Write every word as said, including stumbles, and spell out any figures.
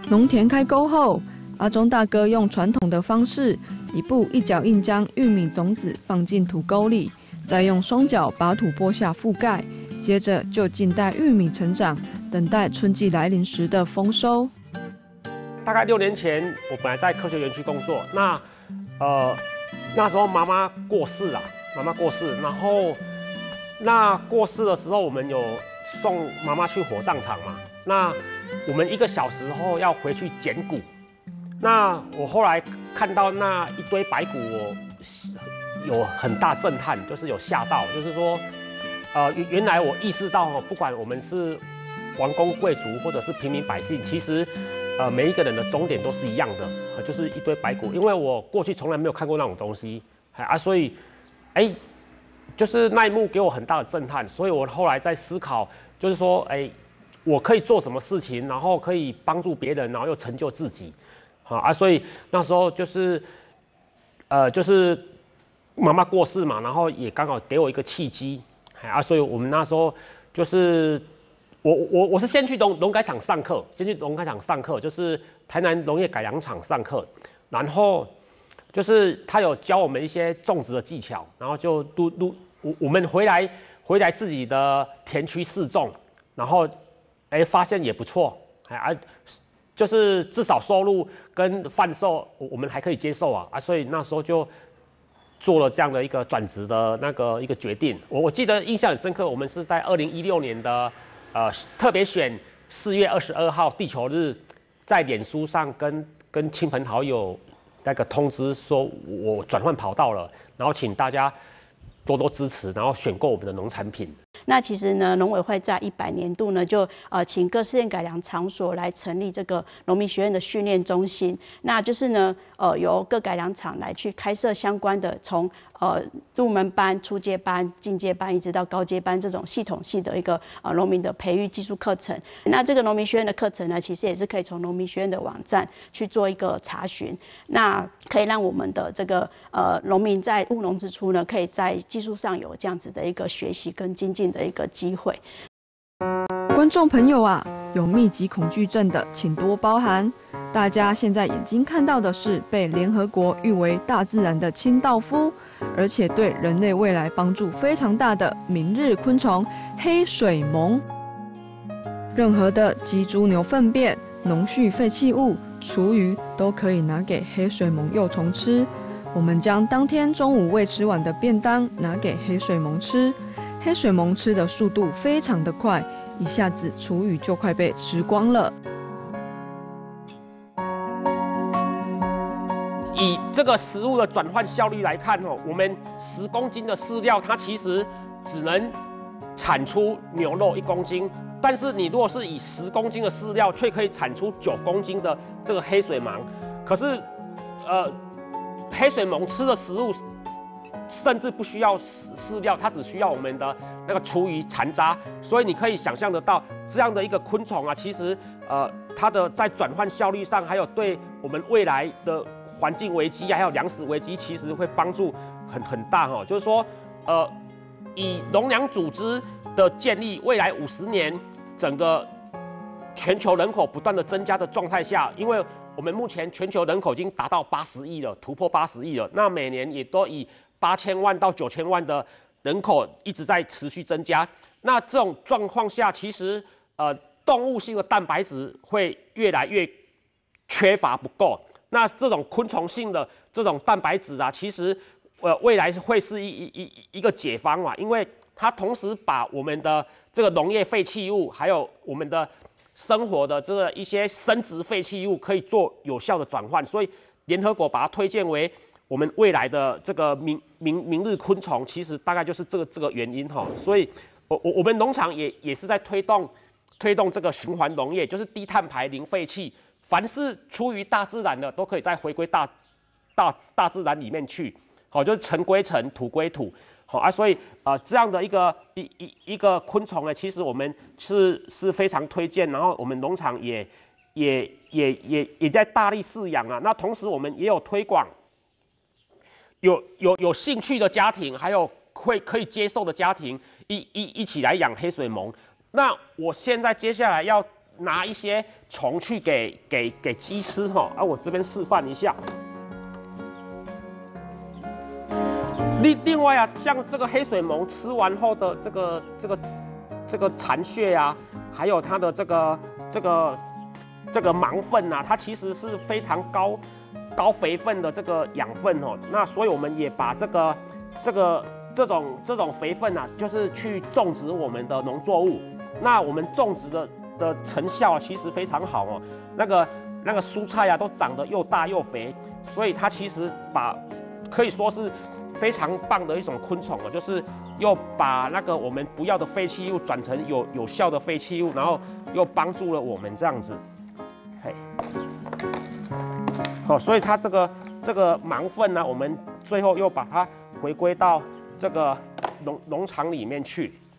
农田开沟后，阿忠大哥用传统的方式，一步一脚印将玉米种子放进土沟里，再用双脚把土拨下覆盖，接着就静待玉米成长，等待春季来临时的丰收。 大概六年前，我本来在科学园区工作，那呃那时候妈妈过世了，妈妈过世，然后那过世的时候，我们有送妈妈去火葬场嘛，那我们一个小时后要回去捡骨。那我后来看到那一堆白骨，我有很大震撼，就是有吓到，就是说，呃，原来我意识到哦，不管我们是王公贵族或者是平民百姓，其实呃每一个人的终点都是一样的，就是一堆白骨。因为我过去从来没有看过那种东西啊，所以，哎，就是那一幕给我很大的震撼，所以我后来在思考，就是说，哎，我可以做什么事情，然后可以帮助别人，然后又成就自己。啊，所以那时候就是，呃，就是妈妈过世嘛，然后也刚好给我一个契机，啊，所以我们那时候就是我我我是先去农农改场上课，先去农改场上课，就是台南农业改良场上课，然后就是他有教我们一些种植的技巧，然后就录录我我们回来回来自己的田区试种，然后哎发现也不错，哎。就是至少收入跟贩售，我们还可以接受啊啊，所以那时候就做了这样的一个转职的那个一个决定。我我记得印象很深刻，我们是在二零一六年的呃特别选四月二十二号地球日，在脸书上跟跟亲朋好友那个通知说我转换跑道了，然后请大家多多支持，然后选购我们的农产品。 那其实呢，农委会在一百年度呢，就呃请各试验改良场所来成立这个农民学院的训练中心。那就是呢，呃由各改良场来去开设相关的从呃入门班、初阶班、进阶班一直到高阶班这种系统性的一个呃农民的培育技术课程。那这个农民学院的课程呢，其实也是可以从农民学院的网站去做一个查询。那可以让我们的这个呃农民在务农之初呢，可以在技术上有这样子的一个学习跟精进的一个机会。 观众朋友啊，有密集恐惧症的请多包涵。大家现在眼睛看到的是被联合国誉为大自然的清道夫，而且对人类未来帮助非常大的明日昆虫黑水虻。任何的鸡猪牛粪便、农畜废弃物、厨余都可以拿给黑水虻幼虫吃。我们将当天中午未吃完的便当拿给黑水虻吃，黑水虻吃的速度非常的快，一下子厨余就快被吃光了。 以这个食物的转换效率来看哦，我们十公斤的饲料，它其实只能产出牛肉一公斤，但是你如果是以十公斤的饲料，却可以产出九公斤的这个黑水虻。可是，呃，黑水虻吃的食物甚至不需要饲料，它只需要我们的那个厨余残渣，所以你可以想象得到，这样的一个昆虫啊，其实呃，它的在转换效率上，还有对我们未来的环境危机还有粮食危机，其实会帮助很很大哈。就是说，呃，以农粮组织的建立，未来五十年整个全球人口不断的增加的状态下，因为我们目前全球人口已经达到八十亿了，突破八十亿了，那每年也都以八千万到九千万的人口一直在持续增加。那这种状况下，其实呃动物性的蛋白质会越来越缺乏不够。那这种昆虫性的这种蛋白质啊，其实呃未来会是一一一一个解方嘛，因为它同时把我们的这个农业废弃物，还有我们的生活的这个一些生殖废弃物，可以做有效的转换，所以联合国把它推荐为我们未来的这个明明明日昆虫，其实大概就是这个这个原因哈。所以我我我们农场也也是在推动推动这个循环农业，就是低碳排、零废弃。凡是出于大自然的，都可以再回归大大大自然里面去，好，就是尘归尘，土归土，好啊，所以呃这样的一个一一一个昆虫呢，其实我们是是非常推荐，然后我们农场也也也也也在大力饲养啊。那同时我们也有推广，有有有兴趣的家庭，还有会可以接受的家庭，一一一起来养黑水虻。那我现在接下来要拿一些虫去给给给鸡吃哈。啊，我这边示范一下。另另外啊，像这个黑水虻吃完后的这个这个这个残屑啊，还有它的这个这个这个盲粪啊，它其实是非常高高肥分的这个养分哦。那所以我们也把这个这个这种这种肥分啊，就是去种植我们的农作物。那我们种植的的成效其实非常好哦，那个那个蔬菜啊都长得又大又肥，所以它其实把可以说是非常棒的一种昆虫哦，就是又把那个我们不要的废弃物转成有有效的废弃物，然后又帮助了我们这样子，嘿，哦，所以它这个这个盲粪呢，我们最后又把它回归到这个农农场里面去。